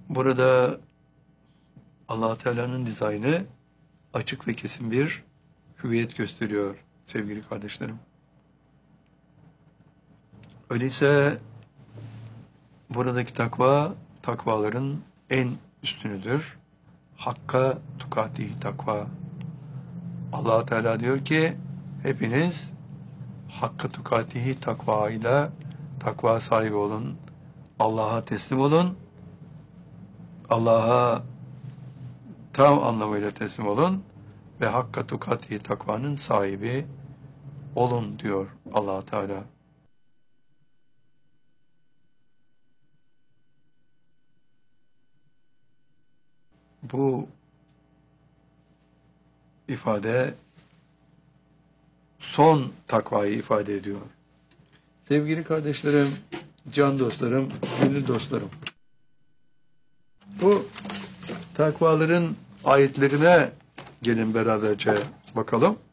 Burada Allah Teala'nın dizaynı açık ve kesin bir hüviyet gösteriyor sevgili kardeşlerim. Öyleyse buradaki takva, takvaların en üstünüdür. Hakka tukatihi takva. Allah Teala diyor ki hepiniz hakka tukatihi takva ile takva sahibi olun. Allah'a teslim olun. Allah'a tam anlamıyla teslim olun ve hakka tukatihi takvanın sahibi olun diyor Allah Teala. Bu ifade son takvayı ifade ediyor. Sevgili kardeşlerim, can dostlarım, gönül dostlarım. Bu takvaların ayetlerine gelin beraberce bakalım.